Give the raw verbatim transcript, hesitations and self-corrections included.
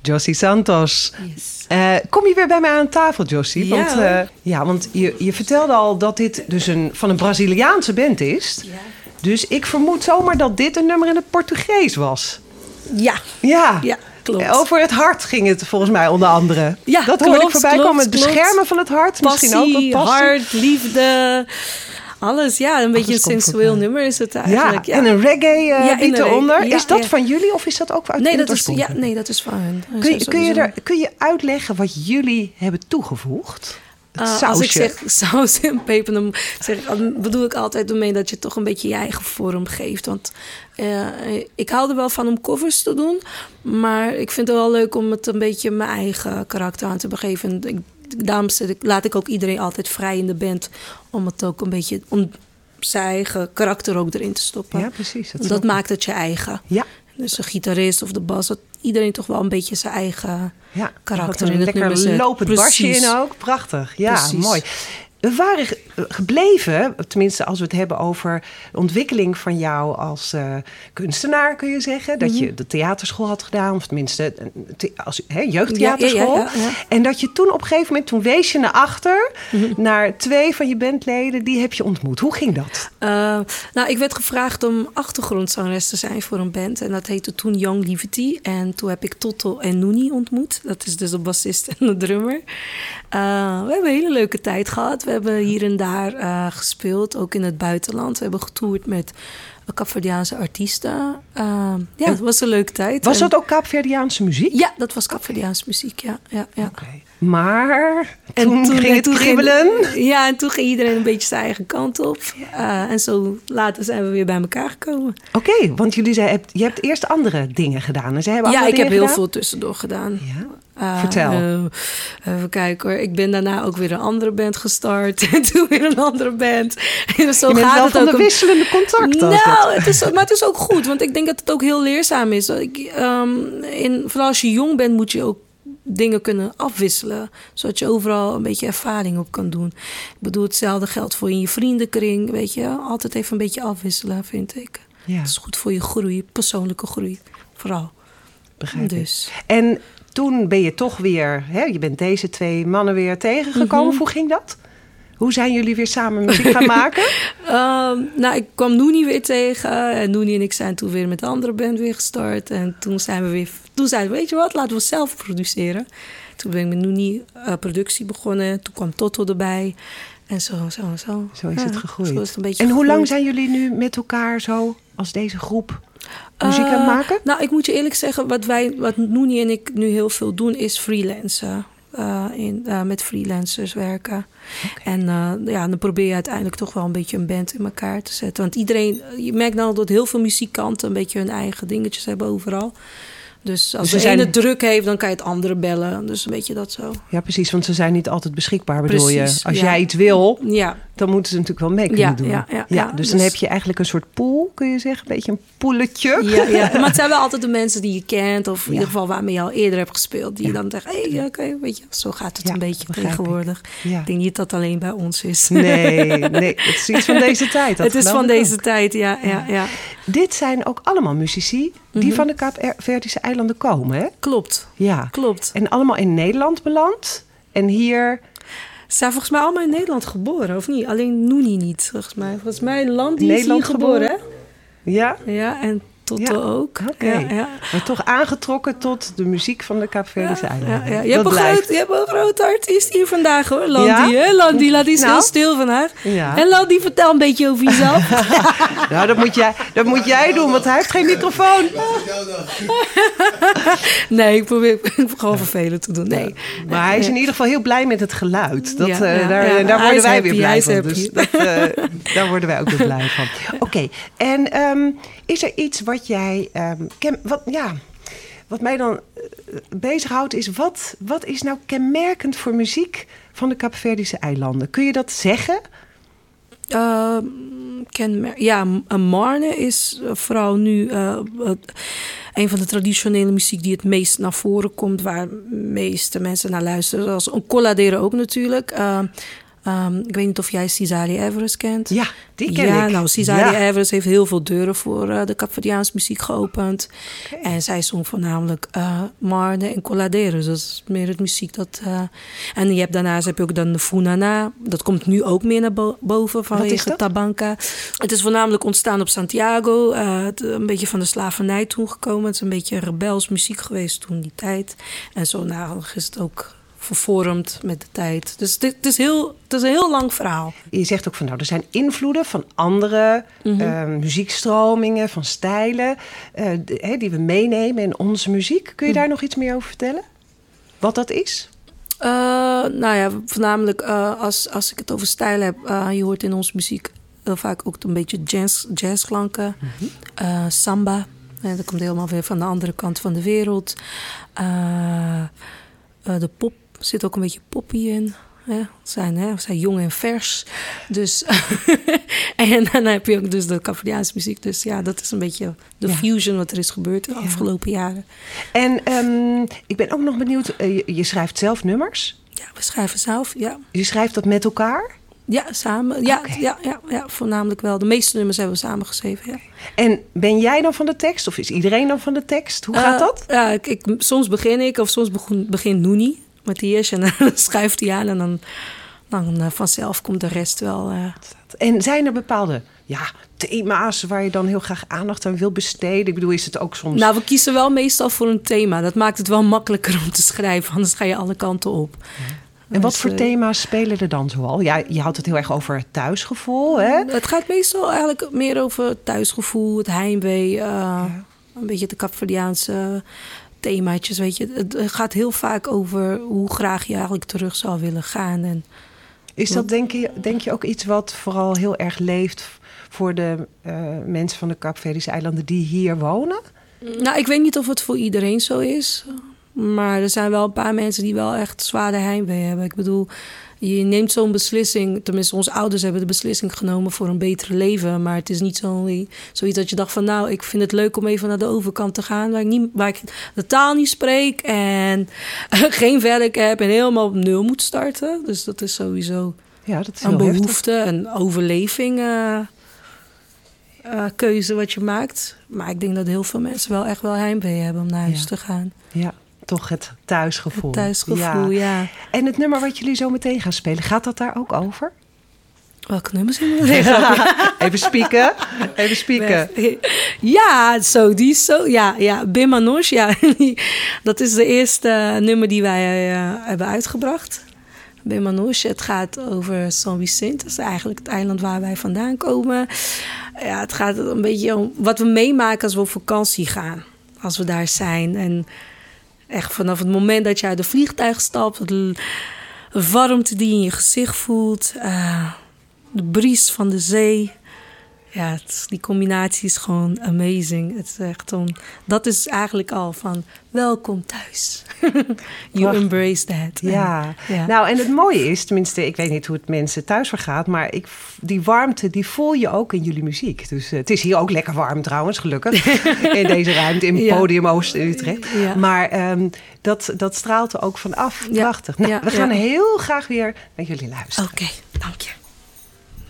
Josie Santos. Yes. Uh, kom je weer bij mij aan tafel, Josie? Ja. Want, uh, ja, want je, je vertelde al dat dit dus een, van een Braziliaanse band is. Ja. Dus ik vermoed zomaar dat dit een nummer in het Portugees was. Ja. Ja. Ja, klopt. Over het hart ging het volgens mij onder andere. Ja, dat klopt, hoorde ik voorbij klopt, komen. Het klopt. beschermen van het hart. Passie, misschien ook wat passie. hart, liefde... Alles, ja. Een beetje een sensueel nummer is het eigenlijk. Ja, Ja. en een reggae uh, Ja, beat en een eronder. reggae, ja, is dat ja. van jullie of is dat ook uit Nee, het dat is, oorspronkelijk? ja, nee, dat is van hun. Kun je, kun, je er, kun je uitleggen wat jullie hebben toegevoegd? Het Uh, als ik zeg saus en peper, dan zeg ik, dan bedoel ik altijd ermee dat je toch een beetje je eigen vorm geeft. Want uh, ik hou er wel van om covers te doen, maar ik vind het wel leuk om het een beetje mijn eigen karakter aan te begeven. Ik, daarom laat ik ook iedereen altijd vrij in de band om het ook een beetje om zijn eigen karakter ook erin te stoppen. Ja, precies. Dat, dat maakt het je eigen. Ja. Dus de gitarist of de bas, dat iedereen toch wel een beetje zijn eigen ja, karakter een in het lekker nummer zet. lopend basje in ook. Prachtig. Ja, Precies. Mooi. We waren gebleven, tenminste als we het hebben over de ontwikkeling van jou als uh, kunstenaar, kun je zeggen. Dat Mm-hmm. je de theaterschool had gedaan, of tenminste te, als he, jeugdtheaterschool. Ja, ja, ja, ja. En dat je toen op een gegeven moment, toen wees je naar achter, mm-hmm. naar twee van je bandleden, die heb je ontmoet. Hoe ging dat? Uh, nou, ik werd gevraagd om achtergrondzangeres te zijn voor een band. En dat heette toen Young Liberty. En toen heb ik Toto en Noenie ontmoet. Dat is dus de bassist en de drummer. Uh, we hebben een hele leuke tijd gehad. We hebben hier en daar uh, gespeeld, ook in het buitenland. We hebben getoerd met Kaapverdiaanse artiesten. Uh, ja, het was een leuke tijd. Was en... dat ook Kaapverdiaanse muziek? Ja, dat was Kaapverdiaanse muziek, ja. ja, ja. Okay. Maar en toen, toen ging het toen kriebelen. Ging, ja, en toen ging iedereen een beetje zijn eigen kant op. Uh, en zo later zijn we weer bij elkaar gekomen. Oké, okay, want jullie zei, je hebt eerst andere dingen gedaan. En zij hebben ja, ik heb gedaan? heel veel tussendoor gedaan. Ja? Uh, Vertel. Uh, even kijken hoor. Ik ben daarna ook weer een andere band gestart. En toen weer een andere band. En zo je bent gaat wel het van ook de een... wisselende contacten. Nou, het is, maar het is ook goed. Want ik denk dat het ook heel leerzaam is. Ik, um, in, vooral als je jong bent moet je ook dingen kunnen afwisselen. Zodat je overal een beetje ervaring op kan doen. Ik bedoel, hetzelfde geldt voor in je vriendenkring. Weet je, altijd even een beetje afwisselen, vind ik. Ja. Het is goed voor je groei, persoonlijke groei. Vooral. Begrijp dus. ik. En toen ben je toch weer, hè, je bent deze twee mannen weer tegengekomen. Mm-hmm. Hoe ging dat? Hoe zijn jullie weer samen muziek gaan maken? um, nou, ik kwam Noenie weer tegen. En Noenie en ik zijn toen weer met de andere band weer gestart. En toen zijn we weer... Toen zeiden we, weet je wat, laten we zelf produceren. Toen ben ik met Noenie uh, productie begonnen. Toen kwam Toto erbij. En zo, zo, zo. Zo is ja, het gegroeid. Zo is het een beetje en hoe gegroeid. lang zijn jullie nu met elkaar zo als deze groep muziek aan het maken? Uh, nou, ik moet je eerlijk zeggen, wat wij, wat Noenie en ik nu heel veel doen, is freelancen. Uh, in, uh, met freelancers werken. Okay. En uh, ja, dan probeer je uiteindelijk toch wel een beetje een band in elkaar te zetten. Want iedereen, je merkt nou dat heel veel muzikanten een beetje hun eigen dingetjes hebben overal. Dus als dus de ene zijn... druk heeft, dan kan je het andere bellen. Dus een beetje dat zo. Ja, precies, want ze zijn niet altijd beschikbaar, bedoel precies, je. Als ja. jij iets wil, ja. dan moeten ze natuurlijk wel mee kunnen ja, doen. Ja, ja, ja, ja, dus, dus dan heb je eigenlijk een soort pool, kun je zeggen. Een beetje een poeletje. Ja, ja. Maar het zijn wel altijd de mensen die je kent. Of in ja. ieder geval waarmee je al eerder hebt gespeeld. Die ja. je dan zegt, hé, hey, oké, okay, weet je. Zo gaat het ja, een beetje tegenwoordig. Ik. Ja. Ik denk niet dat het alleen bij ons is. Nee, nee, het is iets van deze tijd. Dat het is van deze ook. tijd, ja, ja, ja. Dit zijn ook allemaal muzici die mm-hmm. van de Kaapverdische eilanden komen, hè? Klopt. Ja. Klopt. En allemaal in Nederland beland. En hier... Ze zijn volgens mij allemaal in Nederland geboren, of niet? Alleen Noenie niet, volgens mij. Volgens mij land die is hier geboren, hè? Ja. Ja, en Toto ja. ook. Okay. Ja, ja. Maar toch aangetrokken tot de muziek van de Kaapverdische ja, eilanden. Ja, ja. Je, hebt een groot, je hebt een grote artiest hier vandaag, hoor. Landi, ja? hè? Landi, Landi is nou. heel stil vandaag. Ja. En Landi, vertel een beetje over jezelf. Nou, dat moet, jij, dat moet jij doen, want hij heeft geen microfoon. Nee, ik probeer gewoon vervelend te doen. Nee. Ja. Maar hij is in ieder geval heel blij met het geluid. Dat, ja, uh, daar, ja, daar worden wij happy, weer blij van. Happy. Dus dat, uh, daar worden wij ook weer blij van. Oké, okay. en um, is er iets wat jij... Um, ken, wat, ja, wat mij dan uh, bezighoudt is... Wat, wat is nou kenmerkend voor muziek van de Kaapverdische eilanden? Kun je dat zeggen? Uh, kenmer- ja, Marne is vooral nu uh, een van de traditionele muziek die het meest naar voren komt, waar de meeste mensen naar luisteren. Zoals Oncoladeren ook natuurlijk. Uh, Um, ik weet niet of jij Cesaria Evers kent. Ja, die ken ja, ik. Nou, Cesaria ja. Evers heeft heel veel deuren voor uh, de Capverdiaanse muziek geopend. Okay. En zij zong voornamelijk uh, Marne en Coladeros. Dat is meer het muziek dat... Uh, en je hebt, daarnaast heb je ook dan de Funana. Dat komt nu ook meer naar bo- boven vanwege Tabanca. Het is voornamelijk ontstaan op Santiago. Uh, het, een beetje van de slavernij toen gekomen. Het is een beetje rebels muziek geweest toen die tijd. En zo nou, is het ook... vervormd met de tijd. Dus het, het, is heel, het is een heel lang verhaal. Je zegt ook van nou, er zijn invloeden van andere mm-hmm. uh, muziekstromingen, van stijlen, uh, de, he, die we meenemen in onze muziek. Kun je mm. daar nog iets meer over vertellen? Wat dat is? Uh, nou ja, voornamelijk uh, als, als ik het over stijlen heb, uh, je hoort in onze muziek heel vaak ook een beetje jazz, jazzklanken, mm-hmm. uh, samba. En dat komt helemaal weer van de andere kant van de wereld. Uh, uh, de pop. Er zit ook een beetje poppy in. Hè? We, zijn, hè? we zijn jong en vers. Dus en dan heb je ook dus de Capverdiaanse muziek. Dus ja, dat is een beetje de ja. fusion wat er is gebeurd de ja. afgelopen jaren. En um, ik ben ook nog benieuwd, uh, je, je schrijft zelf nummers? Ja, we schrijven zelf, ja. Je schrijft dat met elkaar? Ja, samen. Ja, okay. ja, ja, ja, voornamelijk wel. De meeste nummers hebben we samen geschreven, ja. En ben jij dan van de tekst? Of is iedereen dan van de tekst? Hoe gaat uh, dat? Ja, ik, ik, soms begin ik of soms begin, begint Noenie. Matthias, en dan schuift hij aan en dan, dan uh, vanzelf komt de rest wel. Uh... En zijn er bepaalde ja, thema's waar je dan heel graag aandacht aan wil besteden? Ik bedoel, is het ook soms... Nou, we kiezen wel meestal voor een thema. Dat maakt het wel makkelijker om te schrijven, anders ga je alle kanten op. Ja. En wat dus, voor thema's spelen er dan zoal? Ja, je had het heel erg over thuisgevoel, hè? Het gaat meestal eigenlijk meer over thuisgevoel, het heimwee, uh, ja. een beetje de Capverdiaanse... themaatjes, weet je. Het gaat heel vaak over hoe graag je eigenlijk terug zou willen gaan. En is dat, denk je, denk je, ook iets wat vooral heel erg leeft voor de uh, mensen van de Kaapverdische eilanden die hier wonen? Nou, ik weet niet of het voor iedereen zo is. Maar er zijn wel een paar mensen die wel echt zware heimwee hebben. Ik bedoel, je neemt zo'n beslissing... Tenminste, onze ouders hebben de beslissing genomen voor een beter leven. Maar het is niet zo, zoiets dat je dacht van... nou, ik vind het leuk om even naar de overkant te gaan... waar ik, niet, waar ik de taal niet spreek en geen werk heb... en helemaal op nul moet starten. Dus dat is sowieso ja, dat is een behoefte, heftig. Een overleving... Uh, uh, keuze wat je maakt. Maar ik denk dat heel veel mensen wel echt wel heimwee hebben... om naar huis ja. te gaan. Ja. Toch het thuisgevoel. Het thuisgevoel, ja. ja. En het nummer wat jullie zo meteen gaan spelen, gaat dat daar ook over? Welke nummers zijn er? Even spieken. Even spieken. Ja, zo, die is zo. Ja, ja. Bimanouche, ja. Dat is de eerste nummer die wij uh, hebben uitgebracht. Bimanouche, het gaat over San Vicente. Dat is eigenlijk het eiland waar wij vandaan komen. Ja, het gaat een beetje om wat we meemaken als we op vakantie gaan. Als we daar zijn. En echt vanaf het moment dat je uit de vliegtuig stapt... de warmte die je in je gezicht voelt... Uh, de bries van de zee... Ja, het, die combinatie is gewoon amazing. Het is echt on, dat is eigenlijk al van welkom thuis. You Wacht. Embrace that. Ja. En, ja, nou en het mooie is, tenminste, ik weet niet hoe het mensen thuis vergaat, maar ik, die warmte die voel je ook in jullie muziek. Dus uh, het is hier ook lekker warm trouwens, gelukkig. In deze ruimte, in ja. Podium Oost in Utrecht. Ja. Maar um, dat, dat straalt er ook van af. Ja. Prachtig. Nou, ja. we gaan ja. heel graag weer naar jullie luisteren. Oké, okay, dank je.